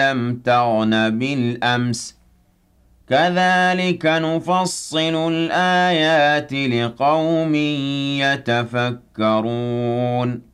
لم تغن بالأمس كذلك نفصل الآيات لقوم يتفكرون